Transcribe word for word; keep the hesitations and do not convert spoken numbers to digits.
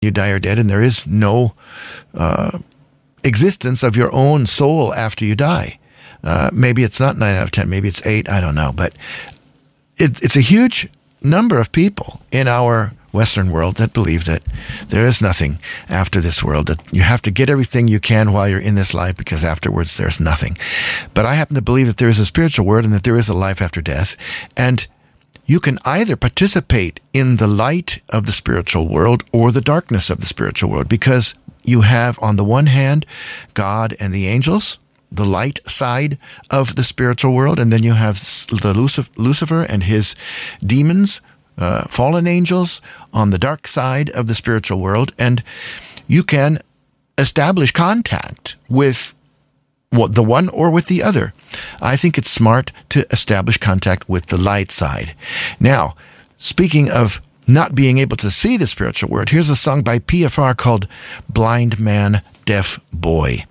you die are dead, and there is no uh, existence of your own soul after you die. Uh, maybe it's not nine out of ten, maybe it's eight, I don't know. But it, it's a huge number of people in our Western world that believe that there is nothing after this world, that you have to get everything you can while you're in this life because afterwards there's nothing. But I happen to believe that there is a spiritual world and that there is a life after death. And you can either participate in the light of the spiritual world or the darkness of the spiritual world, because you have, on the one hand, God and the angels, the light side of the spiritual world, and then you have the Lucifer and his demons, uh, fallen angels, on the dark side of the spiritual world, and you can establish contact with what, the one or with the other. I think it's smart to establish contact with the light side. Now, speaking of not being able to see the spiritual world, here's a song by P F R called Blind Man, Deaf Boy.